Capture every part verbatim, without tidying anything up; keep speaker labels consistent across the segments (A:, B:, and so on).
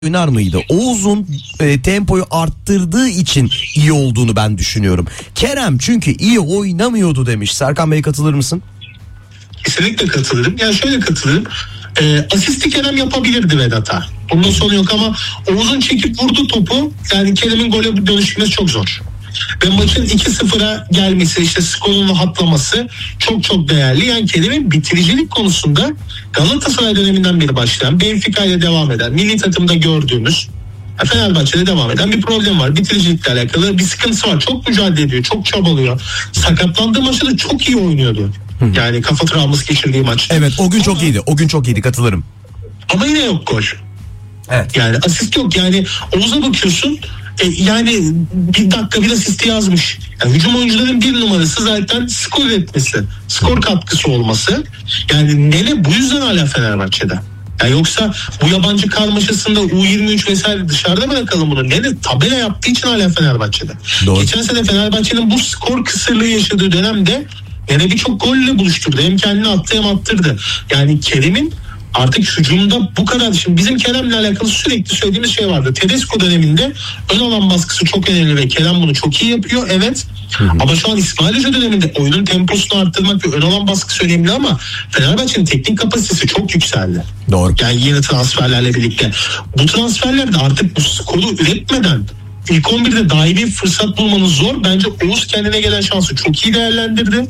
A: oynar mıydı? Oğuz'un e, tempoyu arttırdığı için iyi olduğunu ben düşünüyorum. Kerem çünkü iyi oynamıyordu demiş. Serkan Bey, katılır mısın?
B: Kesinlikle katılırım. Yani şöyle katılırım. E, asisti Kerem yapabilirdi Vedat'a. Bundan sonra yok ama Oğuz'un çekip vurduğu topu, yani Kerem'in gole dönüşmesi çok zor. Ve maçın iki sıfıra gelmesi, işte skorun rahatlaması çok çok değerli. Yani Kerem'in bitiricilik konusunda Galatasaray döneminden beri başlayan, Benfica ile devam eden, milli takımda gördüğümüz, Fenerbahçe'de devam eden bir problem var. Bitiricilikle alakalı bir sıkıntısı var. Çok mücadele ediyor, çok çabalıyor. Sakatlandığı maçta da çok iyi oynuyordu. Yani kafa travması geçirdiği maçta.
A: Evet, o gün
B: ama,
A: çok iyiydi. O gün çok iyiydi, katılırım.
B: Ama yine yok gol.
A: Evet.
B: Yani asist yok. Yani Oğuz'a bakıyorsun, e, yani bir dakika bir asisti yazmış. Yani hücum oyuncuların bir numarası zaten skor etmesi, skor katkısı olması. Yani Nene bu yüzden hala Fenerbahçe'de. Yani yoksa bu yabancı karmaşasında U yirmi üç vesaire dışarıda bırakalım bunu. Nene tabela yaptığı için hala Fenerbahçe'de. Doğru. Geçen sene Fenerbahçe'nin bu skor kısırlığı yaşadığı dönemde Nene birçok golle buluşturdu. Hem kendini attı hem attırdı. Yani Kerem'in artık hücumda bu kadar. Şimdi bizim Kerem'le alakalı sürekli söylediğimiz şey vardı. Tedesco döneminde ön alan baskısı çok önemli ve Kerem bunu çok iyi yapıyor. Evet. Hı hı. Ama şu an İsmail Hoca döneminde oyunun temposunu arttırmak ve ön alan baskısı önemli ama Fenerbahçe'nin teknik kapasitesi çok yükseldi.
A: Doğru.
B: Yani yeni transferlerle birlikte. Bu transferlerde artık bu skoru üretmeden ilk on birde dahi bir fırsat bulmanız zor. Bence Oğuz kendine gelen şansı çok iyi değerlendirdi.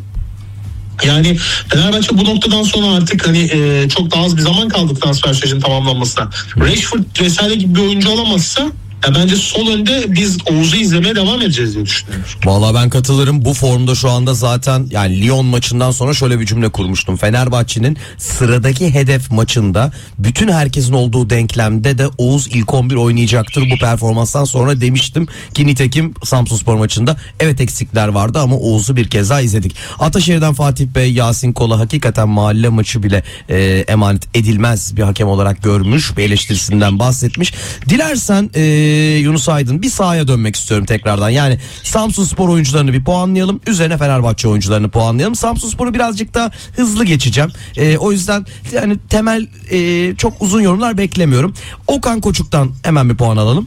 B: Yani Fenerbahçe bu noktadan sonra artık hani e, çok daha az bir zaman kaldı transfer sürecinin tamamlanmasına. Rashford vesaire gibi bir oyuncu alamazsa ya bence sol önde biz Oğuz'u izlemeye devam edeceğiz diye düşünüyorum.
A: Vallahi ben katılırım. Bu formda şu anda zaten, yani Lyon maçından sonra şöyle bir cümle kurmuştum. Fenerbahçe'nin sıradaki hedef maçında bütün herkesin olduğu denklemde de Oğuz ilk on bir oynayacaktır bu performanstan sonra demiştim ki nitekim Samsunspor maçında evet eksikler vardı ama Oğuz'u bir kez daha izledik. Ataşehir'den Fatih Bey, Yasin Kola hakikaten mahalle maçı bile e, emanet edilmez bir hakem olarak görmüş, bir eleştirisinden bahsetmiş. Dilersen e, Yunus Aydın, bir sahaya dönmek istiyorum tekrardan. Yani Samsunspor oyuncularını bir puanlayalım. Üzerine Fenerbahçe oyuncularını puanlayalım. Samsunspor'u birazcık daha hızlı geçeceğim. E, o yüzden yani temel e, çok uzun yorumlar beklemiyorum. Okan Koçuk'tan hemen bir puan alalım.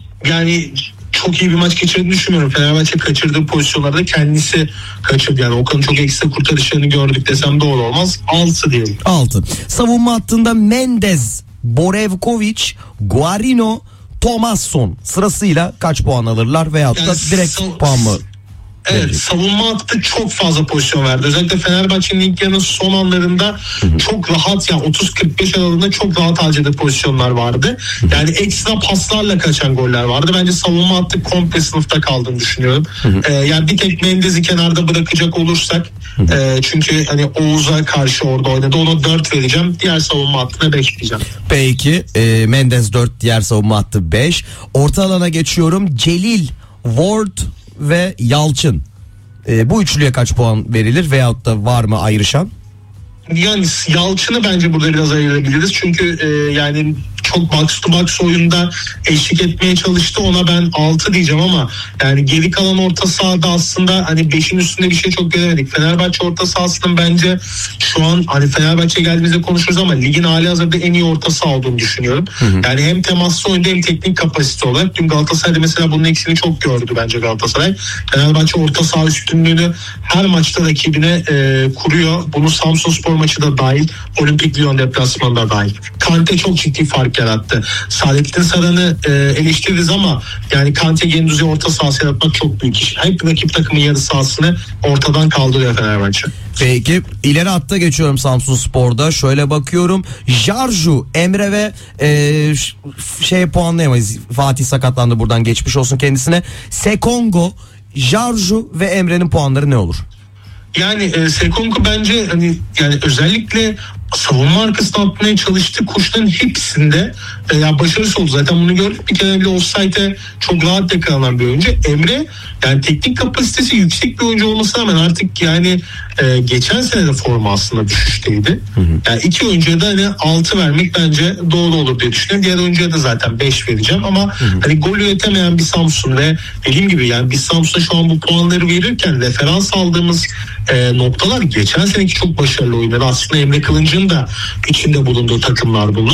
B: Yani çok iyi bir maç geçirdiğini düşünmüyorum. Fenerbahçe kaçırdığı pozisyonlarda kendisi kaçırdı. Yani Okan'ın çok ekstra kurtarışlarını gördük desem doğru olmaz. altı diyelim.
A: altı. Savunma hattında Mendez, Borevkovic, Guarino, Thomasson sırasıyla kaç puan alırlar veyahut da yani direkt so- puan mı?
B: Evet, verecek? Savunma hattı çok fazla pozisyon verdi. Özellikle Fenerbahçe'nin ilk yarının son anlarında Hı-hı. çok rahat, yani otuz kırk beş aralığında çok rahat harcadığı pozisyonlar vardı. Hı-hı. Yani ekstra paslarla kaçan goller vardı. Bence savunma hattı komple sınıfta kaldığını düşünüyorum. Ee, yani bir tek Mendez'i kenarda bırakacak olursak e, çünkü hani Oğuz'a karşı orada oynadı. Ona dört vereceğim. Diğer savunma hattına beş diyeceğim.
A: Peki e, Mendez dört, diğer savunma hattı beş. Orta alana geçiyorum. Celil, Ward ve Yalçın. E, bu üçlüye kaç puan verilir veyahut da var mı ayrışan?
B: Yani Yalçın'ı bence burada biraz ayırabiliriz. Çünkü e, yani çok box to box oyunda eşlik etmeye çalıştı. Ona ben altı diyeceğim ama yani geri kalan orta sahada aslında hani beşin üstünde bir şey çok göremedik. Fenerbahçe orta sahasının bence şu an hani Fenerbahçe geldiğimizde konuşuruz ama ligin halihazırda en iyi orta saha olduğunu düşünüyorum. Hı hı. Yani hem temaslı oyunda hem teknik kapasite olarak. Dün Galatasaray'da mesela bunun eksiğini çok gördü bence Galatasaray. Fenerbahçe orta saha üstünlüğünü her maçta rakibine e, kuruyor. Bunu Samsunspor maçı da dahil, Olimpik Lyon deplasmanında dahil. Kante çok ciddi fark yarattı. Saadettin Saran'ı e, eleştiririz ama yani Kante Gendüz'ü orta sahası yaratmak çok büyük iş. Hep rakip takımın yarı sahasını ortadan kaldırıyor Fenerbahçe.
A: Peki ileri hatta geçiyorum Samsunspor'da. Şöyle bakıyorum. Jarju, Emre ve e, şey puanlayamayız. Fatih sakatlandı, buradan geçmiş olsun kendisine. Sekongo, Jarju ve Emre'nin puanları ne olur?
B: Yani e, Sekonku bence hani yani özellikle savunma arkasına atmaya çalıştığı koşuların hepsinde e, yani başarısı oldu. Zaten bunu gördük. Bir kere bile offside'e çok rahat yakalanan bir oyuncu. Emre yani teknik kapasitesi yüksek bir oyuncu olmasına rağmen artık yani e, geçen sene de forma aslında düşüşteydi. Hı hı. Yani iki oyuncuya da hani altı vermek bence doğru olur diye düşünüyorum. Diğer oyuncuya da zaten beş vereceğim ama hı hı. hani gol üretemeyen bir Samsun ve dediğim gibi yani biz Samsun'a şu an bu puanları verirken referans aldığımız e, noktalar geçen seneki çok başarılı oyunları. Aslında Emre Kılınç'ın da içinde bulunduğu takımlar bunlar.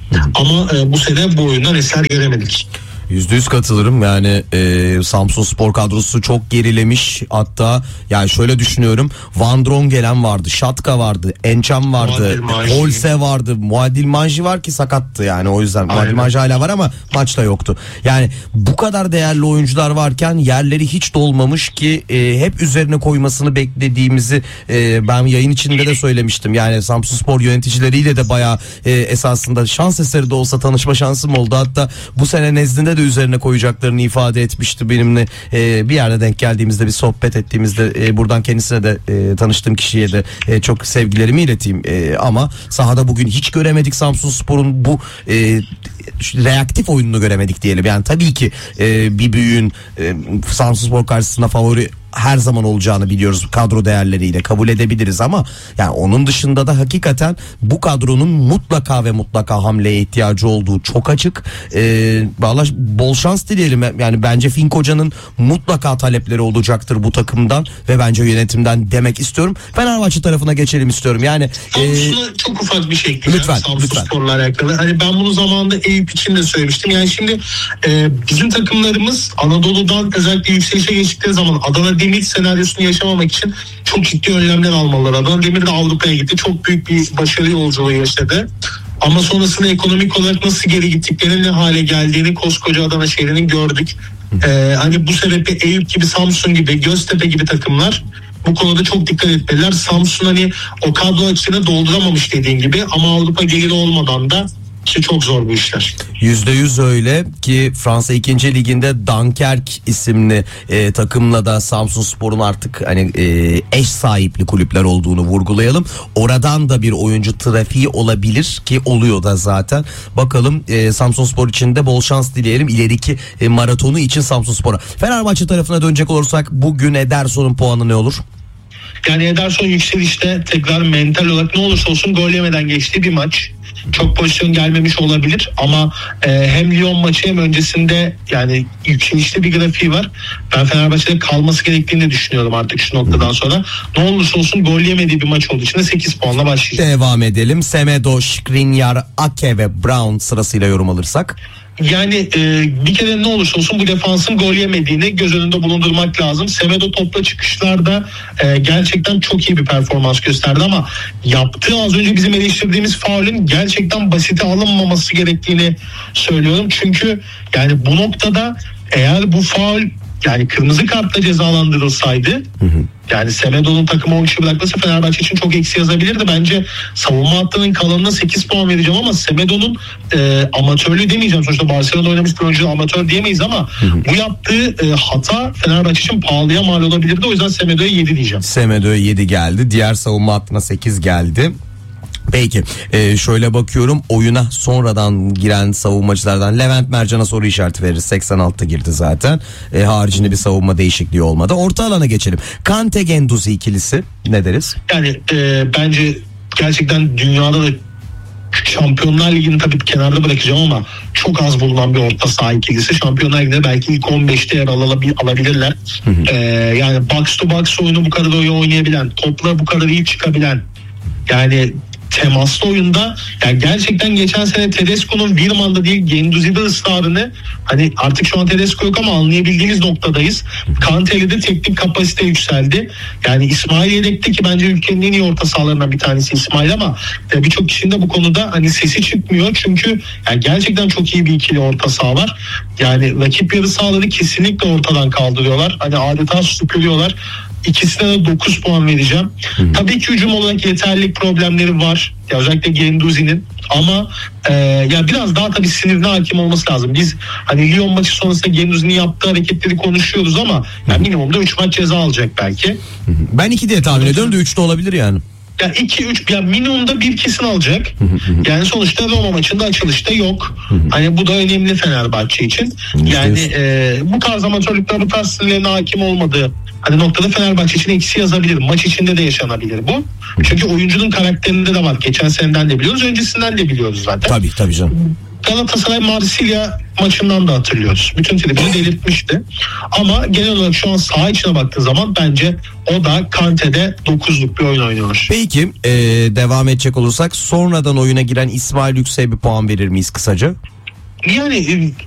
B: Ama e, bu sene bu oyundan eser göremedik.
A: Yüzde yüz katılırım yani e, Samsun Spor kadrosu çok gerilemiş, hatta yani şöyle düşünüyorum, Van Drongelen vardı, Şatka vardı, Ençam vardı, Holse vardı, Muadil Manji var ki sakattı yani, o yüzden Muadil Manji hala var ama maçta yoktu. Yani bu kadar değerli oyuncular varken yerleri hiç dolmamış ki e, hep üzerine koymasını beklediğimizi e, ben yayın içinde de söylemiştim. Yani Samsun Spor yöneticileriyle de bayağı e, esasında şans eseri de olsa tanışma şansım oldu, hatta bu sene nezdinde de üzerine koyacaklarını ifade etmişti benimle. Ee, bir yerde denk geldiğimizde, bir sohbet ettiğimizde e, buradan kendisine de e, tanıştığım kişiye de e, çok sevgilerimi ileteyim. E, ama sahada bugün hiç göremedik Samsun Spor'un bu e, reaktif oyununu göremedik diyelim. Yani tabii ki e, bir büyüğün e, Samsun Spor karşısında favori her zaman olacağını biliyoruz, kadro değerleriyle kabul edebiliriz ama yani onun dışında da hakikaten bu kadronun mutlaka ve mutlaka hamleye ihtiyacı olduğu çok açık. Ee, vallahi bol şans dileyelim. Yani bence Fink Hoca'nın mutlaka talepleri olacaktır bu takımdan ve bence yönetimden demek istiyorum. Fenerbahçe tarafına geçelim istiyorum. Yani
B: Samsun'a e, çok ufak bir şey ekleyeceğim.
A: Lütfen,
B: Samsun
A: lütfen.
B: Spor'la alakalı. Hani ben bunu zamanında Eyüp için de söylemiştim. Yani şimdi e, bizim takımlarımız Anadolu'dan özellikle yükselişe geçtikleri zaman Adana Demir senaryosunu yaşamamak için çok ciddi önlemler almalılar. Adana Demir de Avrupa'ya gitti. Çok büyük bir başarı yolculuğu yaşadı. Ama sonrasında ekonomik olarak nasıl geri gittiklerinin ne hale geldiğini koskoca Adana şehrinin gördük. Ee, hani bu sebeple Eyüp gibi, Samsun gibi, Göztepe gibi takımlar bu konuda çok dikkat etmeliler. Samsun hani o kadro açığını dolduramamış dediğin gibi, ama Avrupa geliri olmadan da ki çok zor bu işler.
A: Yüzde yüz öyle ki Fransa ikinci liginde Dunkerque isimli e, takımla da Samsun Spor'un artık hani e, eş sahipli kulüpler olduğunu vurgulayalım. Oradan da bir oyuncu trafiği olabilir ki oluyor da zaten. Bakalım e, Samsun Spor için de bol şans dileyelim ileriki e, maratonu için Samsun Spor'a. Fenerbahçe tarafına dönecek olursak bugün Ederson'un puanı ne olur?
B: Yani Ederson yükselişte tekrar mental olarak ne olursa olsun gol yemeden geçtiği bir maç. Çok pozisyon gelmemiş olabilir ama e, hem Lyon maçı hem öncesinde yani yükselişte bir grafiği var. Ben Fenerbahçe'de kalması gerektiğini de düşünüyorum artık şu noktadan sonra. Ne olursa olsun gol yemediği bir maç olduğu için de sekiz puanla başlayacak.
A: Devam edelim. Semedo, Skriniar, Ake ve Brown sırasıyla yorum alırsak.
B: Yani e, bir kere ne olursa olsun bu defansın gol yemediğini göz önünde bulundurmak lazım. Semedo topla çıkışlarda e, gerçekten çok iyi bir performans gösterdi ama yaptığı az önce bizim eleştirdiğimiz faulün gerçekten basite alınmaması gerektiğini söylüyorum. Çünkü yani bu noktada eğer bu faul yani kırmızı kartla cezalandırılsaydı, hı hı. yani Semedo'nun takımı on kişi bırakması Fenerbahçe için çok eksi yazabilirdi. Bence savunma hattının kalanına sekiz puan vereceğim ama Semedo'nun e, amatörlüğü demeyeceğim. Sonuçta Barcelona'da oynamış bir oyuncu, amatör diyemeyiz ama hı hı. bu yaptığı e, hata Fenerbahçe için pahalıya mal olabilirdi. O yüzden Semedo'ya yedi diyeceğim.
A: Semedo'ya yedi geldi. Diğer savunma hattına sekiz geldi. Peki e, şöyle bakıyorum oyuna sonradan giren savunmacılardan Levent Mercan'a soru işareti veririz. seksen altıda girdi zaten. E, haricinde bir savunma değişikliği olmadı. Orta alana geçelim. Kante Genduzi ikilisi ne deriz?
B: Yani e, bence gerçekten dünyada da Şampiyonlar Ligi'ni tabii kenarda bırakacağım ama çok az bulunan bir orta saha ikilisi. Şampiyonlar Ligi'nde belki ilk on beşte yer alabilirler. Hı hı. E, yani box to box oyunu bu kadar iyi oynayabilen, topla bu kadar iyi çıkabilen, yani temaslı oyunda yani gerçekten geçen sene Tedesco'nun Wirman'da değil Genduzi'de ısrarını, hani artık şu an Tedesco yok ama anlayabildiğimiz noktadayız. Kante'yle de teknik kapasite yükseldi. Yani İsmail yedekti ki bence ülkenin en iyi orta sahalarından bir tanesi İsmail ama birçok kişinin de bu konuda hani sesi çıkmıyor. Çünkü yani gerçekten çok iyi bir ikili orta saha var. Yani rakip yarı sahaları kesinlikle ortadan kaldırıyorlar. Hani adeta süpürüyorlar. İkisine de dokuz puan vereceğim. Hı. Tabii ki hücum olarak yeterlilik problemleri var. Ya özellikle Genduzi'nin ama e, ya biraz daha tabii sinirine hakim olması lazım. Biz hani Lyon maçı sonrasında Genduzi'nin yaptığı hareketleri konuşuyoruz ama yani minimumda üç maç ceza alacak belki.
A: Hı. Ben iki diye tahmin ediyorum da üç de olabilir yani.
B: Ya iki üç ya minimumda bir kesin alacak. Yani sonuçta Roma maçında açılışta yok. Hani bu da önemli Fenerbahçe için. Yani e, bu tarz amatörlükler, bu tarz sinirlerine hakim olmadığı hani noktada Fenerbahçe için eksi yazabilir. Maç içinde de yaşanabilir bu. Çünkü oyuncunun karakterinde de var. Geçen seneden de biliyoruz, öncesinden de biliyoruz zaten.
A: Tabii tabii canım.
B: Galatasaray Marsilya maçından da hatırlıyoruz. Bütün tribünü delirtmişti. Ama genel olarak şu an saha içine baktığın zaman bence o da Kante'de dokuzluk bir oyun oynuyor.
A: Peki ee, devam edecek olursak sonradan oyuna giren İsmail Yüksek'e bir puan verir miyiz kısaca?
B: Yani